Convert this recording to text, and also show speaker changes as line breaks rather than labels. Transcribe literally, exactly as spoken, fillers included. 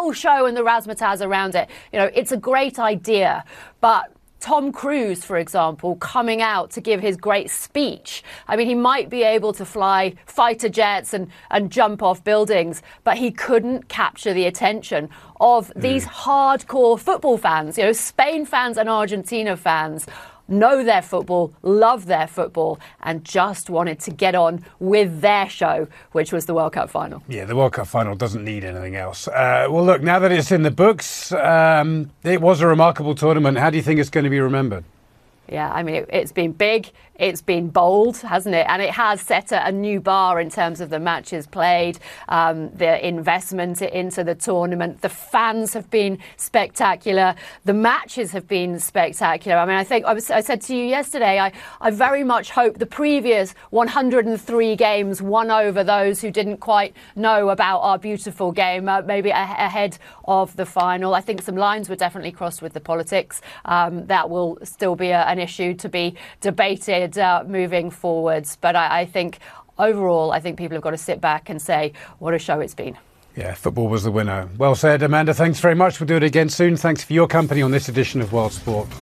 whole show and the razzmatazz around it. You know, it's a great idea, but Tom Cruise, for example, coming out to give his great speech. I mean, he might be able to fly fighter jets and, and jump off buildings, but he couldn't capture the attention of these mm. hardcore football fans. You know, Spain fans and Argentina fans know their football, love their football, and just wanted to get on with their show, which was the World Cup final.
Yeah, the World Cup final doesn't need anything else. Uh, well, look, now that it's in the books, um, it was a remarkable tournament. How do you think it's going to be remembered?
Yeah, I mean, it, it's been big, it's been bold, hasn't it? And it has set a, a new bar in terms of the matches played, um, the investment into the tournament. The fans have been spectacular. The matches have been spectacular. I mean, I think I, was, I said to you yesterday, I, I very much hope the previous one hundred three games won over those who didn't quite know about our beautiful game, uh, maybe a- ahead of the final. I think some lines were definitely crossed with the politics. Um, that will still be a, an issue to be debated uh, moving forwards. But I, I think overall, I think people have got to sit back and say, what a show it's been.
Yeah, football was the winner. Well said, Amanda. Thanks very much. We'll do it again soon. Thanks for your company on this edition of World Sport.